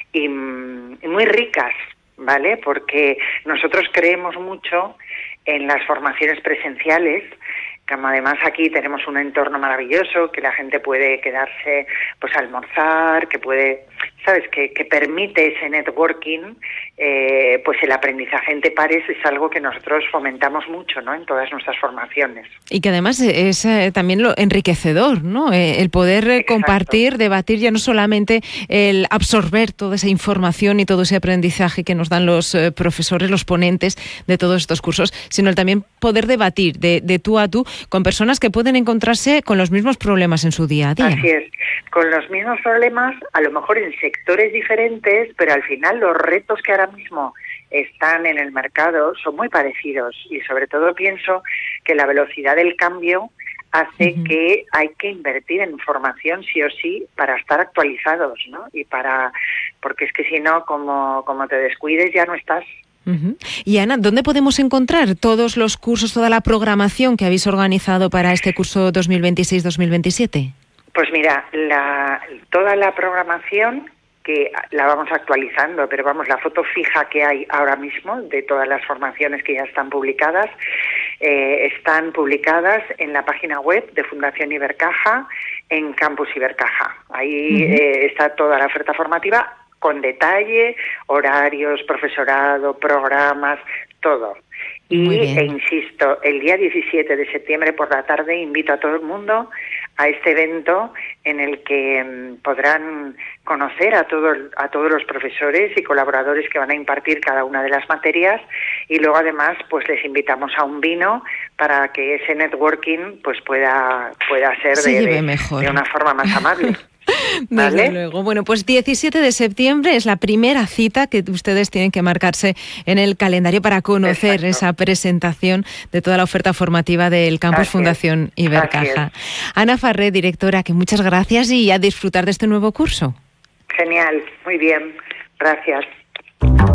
y muy ricas, ¿vale? Porque nosotros creemos mucho en las formaciones presenciales, como además aquí tenemos un entorno maravilloso, que la gente puede quedarse pues a almorzar, que puede, ¿sabes?, que permite ese networking, pues el aprendizaje entre pares es algo que nosotros fomentamos mucho, ¿no?, en todas nuestras formaciones. Y que además es también lo enriquecedor, ¿no? El poder compartir, debatir, ya no solamente el absorber toda esa información y todo ese aprendizaje que nos dan los profesores, los ponentes de todos estos cursos, sino el también poder debatir de tú a tú con personas que pueden encontrarse con los mismos problemas en su día a día. Así es, con los mismos problemas, a lo mejor en sectores diferentes, pero al final los retos que ahora mismo están en el mercado son muy parecidos, y sobre todo pienso que la velocidad del cambio hace que hay que invertir en formación sí o sí para estar actualizados, ¿no? Porque es que si no, como te descuides, ya no estás. Y Ana, ¿dónde podemos encontrar todos los cursos, toda la programación que habéis organizado para este curso 2026-2027? Pues mira, toda la programación que la vamos actualizando, pero vamos, la foto fija que hay ahora mismo de todas las formaciones que ya están publicadas en la página web de Fundación Ibercaja, en Campus Ibercaja. Ahí está toda la oferta formativa con detalle, horarios, profesorado, programas, todo. E insisto, el día 17 de septiembre por la tarde invito a todo el mundo a este evento en el que podrán conocer a todos los profesores y colaboradores que van a impartir cada una de las materias, y luego además pues les invitamos a un vino para que ese networking pues pueda ser de una forma más amable. ¿Vale? Desde luego. Bueno, pues 17 de septiembre es la primera cita que ustedes tienen que marcarse en el calendario para conocer esa presentación de toda la oferta formativa del Campus Fundación Ibercaja. Ana Farré, directora, que muchas gracias y a disfrutar de este nuevo curso. Genial, muy bien, gracias.